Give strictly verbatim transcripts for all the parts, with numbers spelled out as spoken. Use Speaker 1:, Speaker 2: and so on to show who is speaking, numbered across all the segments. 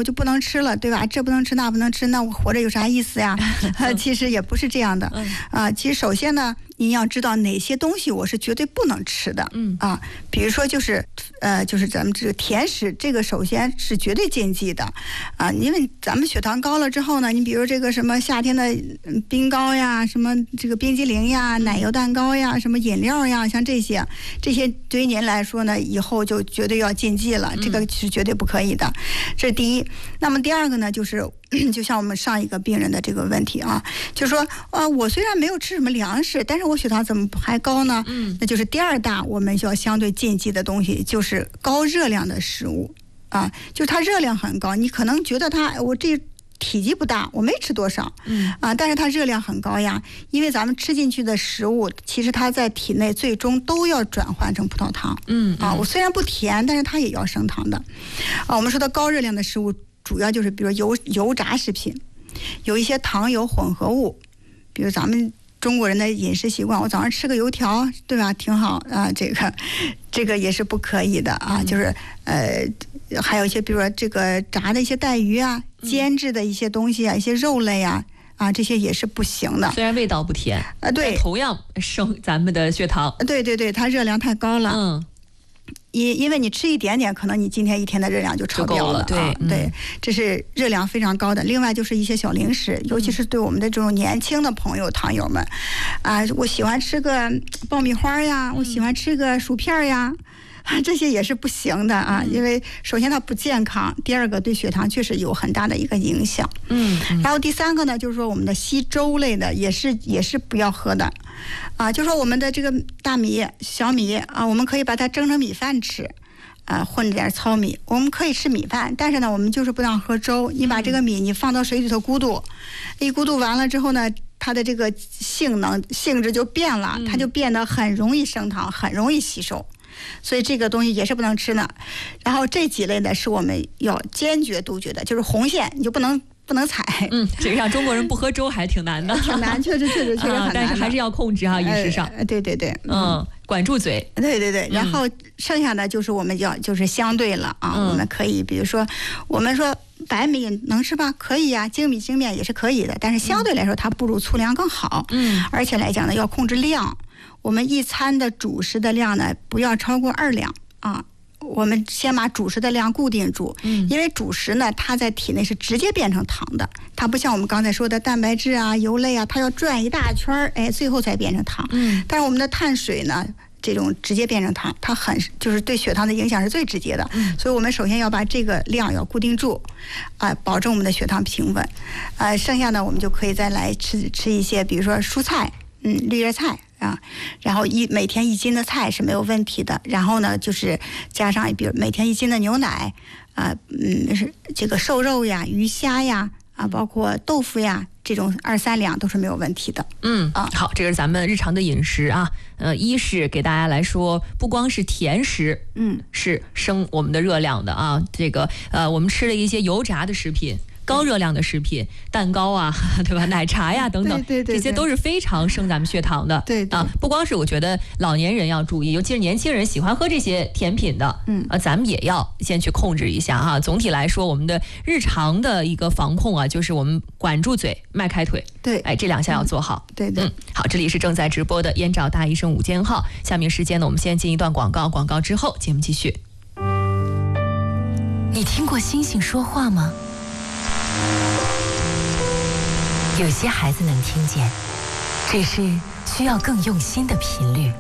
Speaker 1: 我就不能吃了，对吧？这不能吃那不能吃，那我活着有啥意思呀？其实也不是这样的啊。其实首先呢，您要知道哪些东西我是绝对不能吃的，嗯啊，比如说就是呃就是咱们这个甜食，这个首先是绝对禁忌的啊，因为咱们血糖高了之后呢，你比如这个什么夏天的冰糕呀，什么这个冰激凌呀、奶油蛋糕呀、什么饮料呀，像这些这些对于您来说呢，以后就绝对要禁忌了，这个是绝对不可以的，这是第一。那么第二个呢，就是就像我们上一个病人的这个问题啊，就是说呃我虽然没有吃什么粮食，但是我血糖怎么还高呢？嗯，那就是第二大我们要相对禁忌的东西，就是高热量的食物啊，就是它热量很高，你可能觉得它我这体积不大，我没吃多少，嗯啊，但是它热量很高呀，因为咱们吃进去的食物，其实它在体内最终都要转换成葡萄糖，嗯啊，我虽然不甜，但是它也要升糖的，啊，我们说的高热量的食物，主要就是比如油油炸食品，有一些糖油混合物，比如咱们中国人的饮食习惯，我早上吃个油条，对吧？挺好啊，这个这个也是不可以的啊，就是呃。还有一些比如说这个炸的一些带鱼啊，煎制的一些东西啊，一些肉类啊，啊这些也是不行的。
Speaker 2: 虽然味道不甜
Speaker 1: 啊，对，
Speaker 2: 同样升咱们的血糖。
Speaker 1: 对对对，它热量太高了。嗯，因因为你吃一点点，可能你今天一天的热量就超标了。
Speaker 2: 了对、
Speaker 1: 啊嗯、对，这是热量非常高的。另外就是一些小零食，尤其是对我们的这种年轻的朋友、糖友们，啊，我喜欢吃个爆米花呀，我喜欢吃个薯片呀。这些也是不行的啊，因为首先它不健康，第二个对血糖确实有很大的一个影响。嗯，然后第三个呢，就是说我们的稀粥类的也是也是不要喝的，啊，就说我们的这个大米、小米啊，我们可以把它蒸成米饭吃，啊，混着点糙米，我们可以吃米饭，但是呢，我们就是不让喝粥。你把这个米你放到水里头咕嘟，一咕嘟完了之后呢，它的这个性能性质就变了，它就变得很容易升糖，很容易吸收。所以这个东西也是不能吃的，然后这几类呢是我们要坚决杜绝的，就是红线你就不能不能踩。
Speaker 2: 嗯，这个让中国人不喝粥还挺难的，
Speaker 1: 挺难，确实确实确实很难、啊，
Speaker 2: 但是还是要控制哈、啊、饮食上、
Speaker 1: 呃。对对对，
Speaker 2: 嗯，管住嘴。
Speaker 1: 对对对，然后剩下的就是我们要就是相对了啊，嗯、我们可以比如说我们说白米能吃吧？可以呀、啊，精米精面也是可以的，但是相对来说它不如粗粮更好。嗯，而且来讲呢要控制量。我们一餐的主食的量呢，不要超过二两啊。我们先把主食的量固定住，嗯，因为主食呢，它在体内是直接变成糖的，它不像我们刚才说的蛋白质啊、油类啊，它要转一大圈儿，哎，最后才变成糖。嗯，但是我们的碳水呢，这种直接变成糖，它很就是对血糖的影响是最直接的。嗯，所以我们首先要把这个量要固定住，啊、呃，保证我们的血糖平稳。呃，剩下呢，我们就可以再来吃吃一些，比如说蔬菜，嗯，绿叶菜。啊，然后一每天一斤的菜是没有问题的，然后呢就是加上比如每天一斤的牛奶，啊，嗯是这个瘦肉呀、鱼虾呀，啊包括豆腐呀，这种二三两都是没有问题的。
Speaker 2: 嗯啊，好，这个是咱们日常的饮食啊，呃，一是给大家来说，不光是甜食，嗯，是升我们的热量的啊，这个呃我们吃了一些油炸的食品。高热量的食品，蛋糕啊，对吧？奶茶呀等等，
Speaker 1: 对对对对，
Speaker 2: 这些都是非常升咱们血糖的。
Speaker 1: 对, 对
Speaker 2: 啊，不光是我觉得老年人要注意，尤其是年轻人喜欢喝这些甜品的，嗯啊，咱们也要先去控制一下哈。总体来说，我们的日常的一个防控啊，就是我们管住嘴，迈开腿，
Speaker 1: 对，
Speaker 2: 哎，这两项要做好。
Speaker 1: 嗯、对对、
Speaker 2: 嗯，好，这里是正在直播的燕赵大医生午间号，下面时间呢，我们先进一段广告，广告之后节目继续。
Speaker 3: 你听过星星说话吗？有些孩子能听见，只是需要更用心的频率。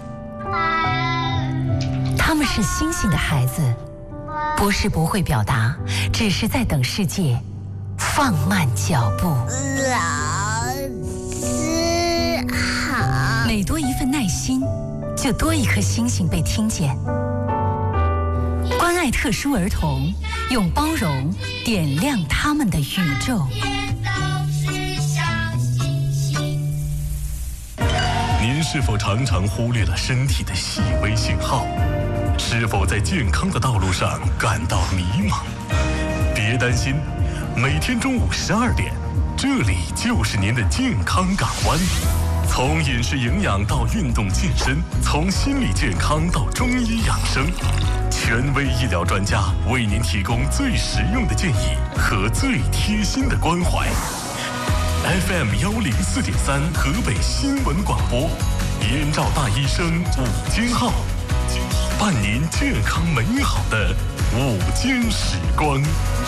Speaker 3: 他们是星星的孩子，不是不会表达，只是在等世界放慢脚步。
Speaker 4: 老师好。
Speaker 3: 每多一份耐心，就多一颗星星被听见。关爱特殊儿童，用包容点亮他们的宇宙。
Speaker 5: 您是否常常忽略了身体的细微信号？是否在健康的道路上感到迷茫？别担心，每天中午十二点，这里就是您的健康港湾。从饮食营养到运动健身，从心理健康到中医养生， 权威医疗专家为您提供最实用的建议和最贴心的关怀。F M 幺零四点三河北新闻广播，燕赵大医生午间号，伴您健康美好的午间时光。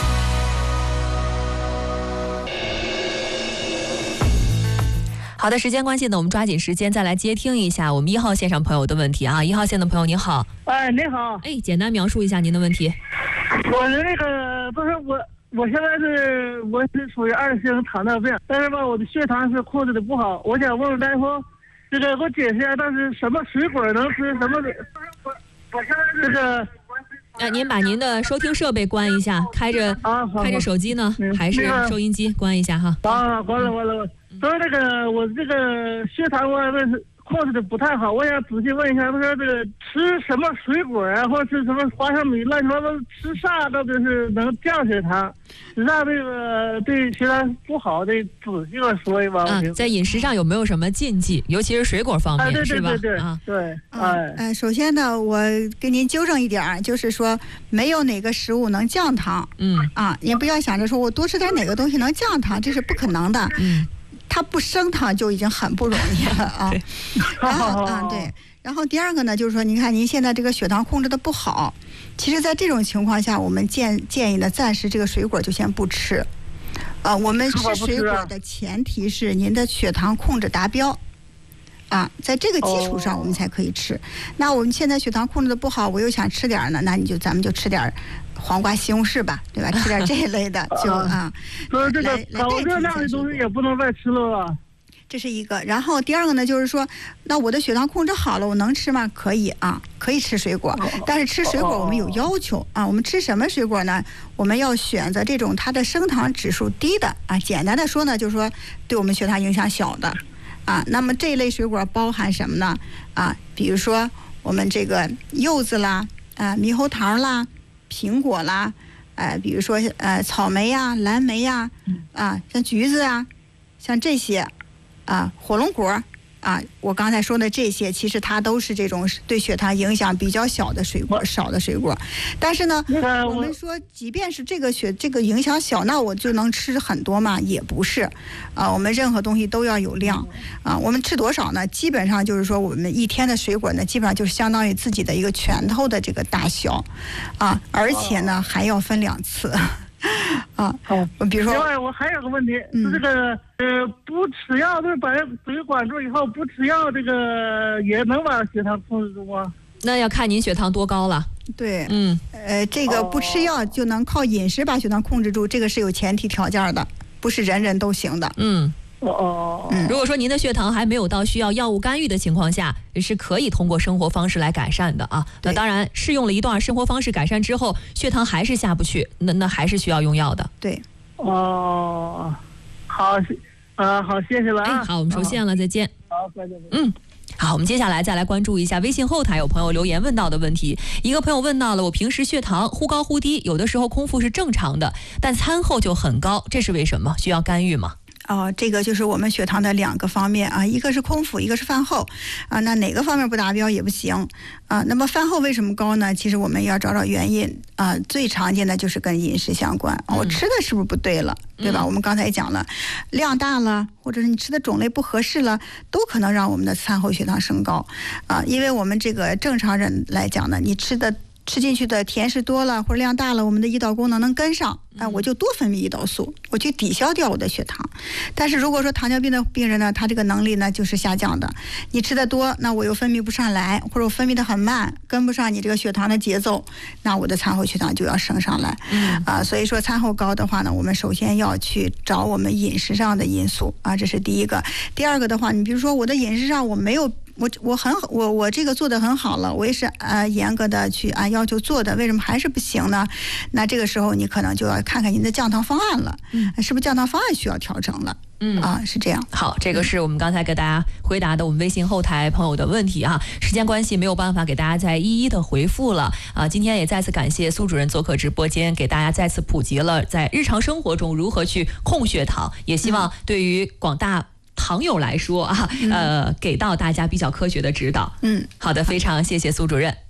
Speaker 2: 好的，时间关系呢，我们抓紧时间再来接听一下我们一号线上朋友的问题啊。一号线的朋友您好。
Speaker 6: 哎，你好。
Speaker 2: 哎，简单描述一下您的问题。
Speaker 6: 我的那个不是我，我现在是我是属于二型糖尿病，但是吧，我的血糖是控制的不好。我想问问大夫，这个给我解释一下，但是什么水果能吃，什么的？我我现在这个。
Speaker 2: 呃，您把您的收听设备关一下，开着、
Speaker 6: 啊、
Speaker 2: 开着手机呢，
Speaker 6: 嗯、
Speaker 2: 还是收音机关一下哈？
Speaker 6: 啊，关了关了。所以那个我这个血糖我是控制的不太好，我想仔细问一下，他说这个吃什么水果啊，或者是什么花生米乱七八糟吃啥到底是能降血糖？实际上这个对血糖不好的仔细的说一吧。
Speaker 2: 啊，在饮食上有没有什么禁忌？尤其是水果方面，
Speaker 6: 啊、对对
Speaker 2: 是吧？
Speaker 6: 对对
Speaker 2: 啊，
Speaker 6: 对，
Speaker 1: 哎，呃，首先呢，我给您纠正一点，就是说没有哪个食物能降糖。
Speaker 2: 嗯
Speaker 1: 啊，也不要想着说我多吃点哪个东西能降糖，这是不可能的。
Speaker 2: 嗯。
Speaker 1: 它不升糖就已经很不容易了啊，然后啊对，然后第二个呢，就是说，您看您现在这个血糖控制的不好，其实，在这种情况下，我们建建议呢，暂时这个水果就先不吃，呃，我们吃水果的前提是您的血糖控制达标，啊，在这个基础上我们才可以吃。那我们现在血糖控制的不好，我又想吃点呢，那你就咱们就吃点黄瓜西红柿吧，对吧？吃点这一类的就啊。
Speaker 6: 所以这个高热量的东西也不能再吃了吧？
Speaker 1: 这是一个。然后第二个呢，就是说，那我的血糖控制好了，我能吃吗？可以啊，可以吃水果。但是吃水果我们有要求啊，我们吃什么水果呢？我们要选择这种它的升糖指数低的啊。简单的说呢，就是说对我们血糖影响小的啊。那么这一类水果包含什么呢？啊，比如说我们这个柚子啦，啊，猕猴桃啦。苹果啦，呃，比如说呃草莓呀、蓝莓呀，啊，像橘子啊，像这些，啊，火龙果啊，我刚才说的这些，其实它都是这种对血糖影响比较小的水果，少的水果。但是呢，我们说，即便是这个血这个影响小，那我就能吃很多吗？也不是，啊，我们任何东西都要有量，啊，我们吃多少呢？基本上就是说，我们一天的水果呢，基本上就是相当于自己的一个拳头的这个大小，啊，而且呢还要分两次。啊，好，比如说，
Speaker 6: 另外我还有个问题，嗯、是这个呃，不吃药，就是把嘴管住以后不吃药，这个也能把血糖控制住吗？
Speaker 2: 那要看您血糖多高了。
Speaker 1: 对，
Speaker 2: 嗯，
Speaker 1: 呃，这个不吃药就能靠饮食把血糖控制住，这个是有前提条件的，不是人人都行的。
Speaker 2: 嗯。
Speaker 6: 哦，
Speaker 2: 嗯，如果说您的血糖还没有到需要药物干预的情况下，是可以通过生活方式来改善的啊。那当然，试用了一段生活方式改善之后，血糖还是下不去，那那还是需要用药的。
Speaker 1: 对，
Speaker 6: 哦，好，啊，好，谢谢了啊。
Speaker 2: 哎，好，我们收线了，再见。
Speaker 6: 好，再见。
Speaker 2: 嗯。好，我们接下来再来关注一下微信后台有朋友留言问到的问题。一个朋友问到了，我平时血糖忽高忽低，有的时候空腹是正常的，但餐后就很高，这是为什么？需要干预吗？
Speaker 1: 哦，这个就是我们血糖的两个方面啊，一个是空腹，一个是饭后啊。那哪个方面不达标也不行啊。那么饭后为什么高呢？其实我们要找找原因啊。最常见的就是跟饮食相关，嗯、我吃的是不是不对了，对吧？嗯、我们刚才讲了，量大了，或者是你吃的种类不合适了，都可能让我们的餐后血糖升高啊。因为我们这个正常人来讲呢，你吃的。吃进去的甜食多了或者量大了，我们的胰岛功能能跟上，哎、呃，我就多分泌胰岛素，我去抵消掉我的血糖。但是如果说糖尿病的病人呢，他这个能力呢就是下降的，你吃的多，那我又分泌不上来，或者我分泌的很慢，跟不上你这个血糖的节奏，那我的餐后血糖就要升上来。嗯啊、呃，所以说餐后高的话呢，我们首先要去找我们饮食上的因素啊，这是第一个。第二个的话，你比如说我的饮食上我没有。我我很我我这个做的很好了，我也是呃严格的去按要求做的，为什么还是不行呢？那这个时候你可能就要看看您的降糖方案了，嗯，是不是降糖方案需要调整了？嗯啊，是这样。
Speaker 2: 好，这个是我们刚才给大家回答的我们微信后台朋友的问题啊，时间关系没有办法给大家再一一的回复了啊。今天也再次感谢苏主任做客直播间，给大家再次普及了在日常生活中如何去控血糖，也希望对于广大糖友来说啊，呃，给到大家比较科学的指导。嗯，好的，非常谢谢苏主任。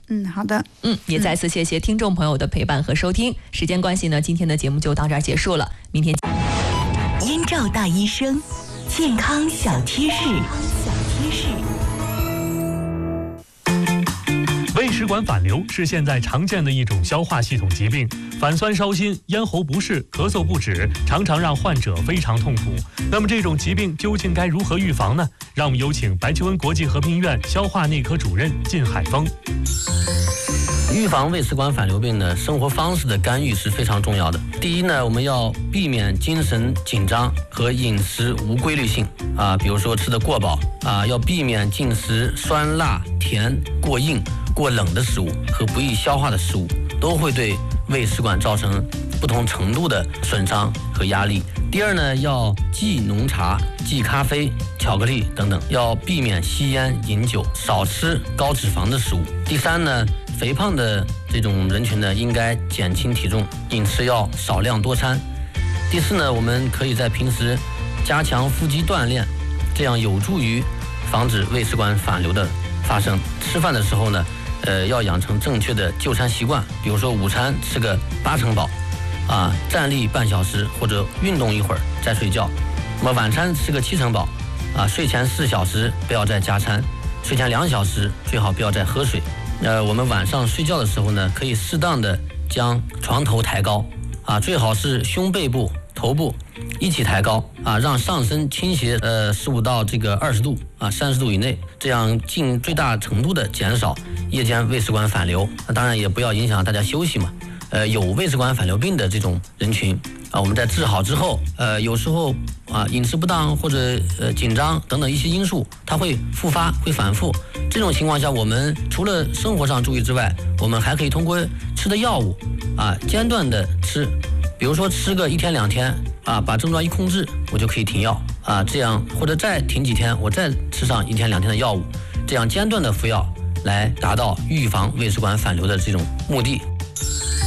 Speaker 1: 嗯，好的。
Speaker 2: 嗯，也再次谢谢听众朋友的陪伴和收听。时间关系呢，今天的节目就到这儿结束了。明天，
Speaker 3: 燕赵大医生，健康小贴士。小贴士。
Speaker 7: 胃食管反流是现在常见的一种消化系统疾病，反酸烧心、咽喉不适、咳嗽不止，常常让患者非常痛苦。那么这种疾病究竟该如何预防呢？让我们有请白求恩国际和平医院消化内科主任靳海峰。
Speaker 8: 预防胃食管反流病呢，生活方式的干预是非常重要的。第一呢，我们要避免精神紧张和饮食无规律性啊，比如说吃得过饱啊，要避免进食酸辣甜过硬过冷的食物和不易消化的食物，都会对胃食管造成不同程度的损伤和压力。第二呢，要忌浓茶、忌咖啡、巧克力等等，要避免吸烟、饮酒，少吃高脂肪的食物。第三呢，肥胖的这种人群呢，应该减轻体重，饮食要少量多餐。第四呢，我们可以在平时加强腹肌锻炼，这样有助于防止胃食管反流的发生。吃饭的时候呢，呃，要养成正确的就餐习惯，比如说午餐吃个八成饱，啊，站立半小时或者运动一会儿再睡觉。那么晚餐吃个七成饱，啊，睡前四小时不要再加餐，睡前两小时最好不要再喝水。呃，我们晚上睡觉的时候呢，可以适当的将床头抬高，啊，最好是胸背部、头部一起抬高，啊，让上身倾斜呃十五到这个二十度啊，三十度以内，这样尽最大程度的减少夜间胃食管反流。那当然也不要影响大家休息嘛。呃，有胃食管反流病的这种人群啊，我们在治好之后，呃，有时候啊饮食不当或者呃紧张等等一些因素，它会复发，会反复。这种情况下，我们除了生活上注意之外，我们还可以通过吃的药物啊，间断的吃，比如说吃个一天两天啊，把症状一控制，我就可以停药啊，这样或者再停几天，我再吃上一天两天的药物，这样间断的服药，来达到预防胃食管反流的这种目的。